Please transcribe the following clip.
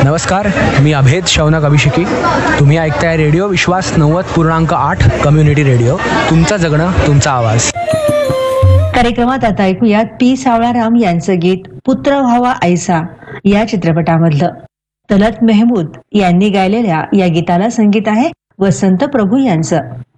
नमस्कार, मी अभेद शौनक अभिषेकी. तुम्ही ऐकताय रेडिओ विश्वास 90.8 कम्युनिटी रेडिओ. तुमचं जगणं, तुमचा आवाज. कार्यक्रमात आता ऐकूयात पी सावळाराम यांचं गीत पुत्र व्हावा ऐसा या चित्रपटामधलं. तलत मेहमूद यांनी गायलेल्या या गीताला संगीत आहे वसंत प्रभू यांचं.